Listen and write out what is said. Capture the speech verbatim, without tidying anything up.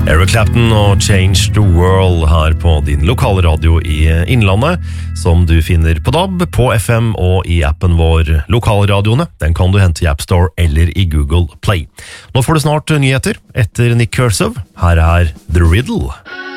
Eric Clapton og Change the World her på din lokale radio i Innlandet, som du finner på D A B, på F M og i appen vår Lokalradioene. Den kan du hente i App Store eller i Google Play. Nå får du snart nyheter etter Nick Kershaw. Her er The Riddle.